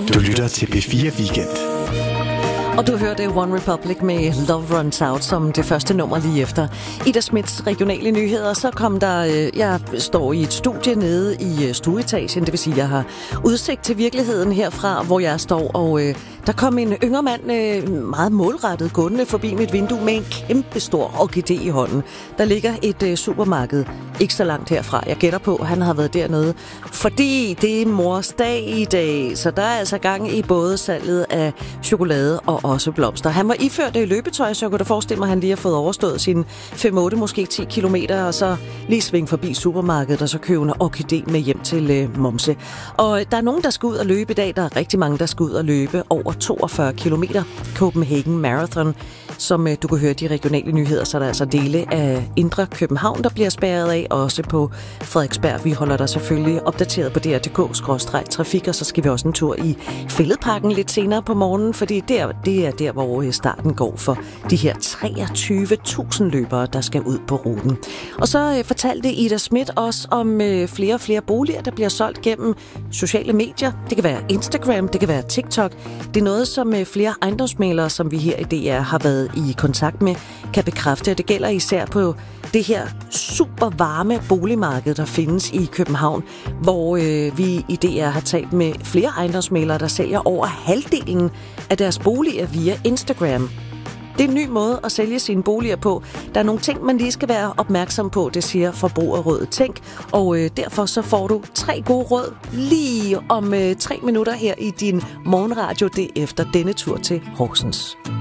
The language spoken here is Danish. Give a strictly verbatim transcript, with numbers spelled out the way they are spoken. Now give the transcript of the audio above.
Du lytter til P fire Weekend. Og du hørte One Republic med Love Runs Out som det første nummer lige efter. Ida Smits regionale nyheder, så kom der, øh, jeg står i et studie nede i øh, stueetagen, det vil sige, jeg har udsigt til virkeligheden herfra, hvor jeg står, og øh, der kom en yngre mand øh, meget målrettet gående forbi mit vindue med en kæmpe stor orkidé i hånden. Der ligger et øh, supermarked ikke så langt herfra. Jeg gætter på, at han har været dernede, fordi det er mors dag i dag, så der er altså gang i både salget af chokolade og også blomster. Han var iført i løbetøj, så jeg kunne da forestille mig, at han lige har fået overstået sine fem otte, måske ti kilometer, og så lige svinge forbi supermarkedet, og så købe en orkidé med hjem til øh, Momse. Og der er nogen, der skal ud og løbe i dag. Der er rigtig mange, der skal ud og løbe over toogfyrre kilometer. Copenhagen Marathon, som øh, du kan høre de regionale nyheder, så er der altså dele af indre København, der bliver spærret af, også på Frederiksberg. Vi holder dig selvfølgelig opdateret på D R punktum d k skråstreg trafik, og så skal vi også en tur i Fælledparken lidt senere på morgenen, fordi der, det er der, hvor starten går for de her treogtyve tusind løbere, der skal ud på ruten. Og så øh, fortalte Ida Smit også om øh, flere og flere boliger, der bliver solgt gennem sociale medier. Det kan være Instagram, det kan være TikTok. Det er noget, som øh, flere ejendomsmæglere, som vi her i D R har været i kontakt med, kan bekræfte, og det gælder især på det her super varme boligmarked, der findes i København, hvor øh, vi i D R har talt med flere ejendomsmæglere, der sælger over halvdelen af deres boliger via Instagram. Det er en ny måde at sælge sine boliger på. Der er nogle ting, man lige skal være opmærksom på, det siger Forbrugerrådet Tænk, og øh, derfor så får du tre gode råd lige om øh, tre minutter her i din morgenradio, det efter denne tur til Horsens.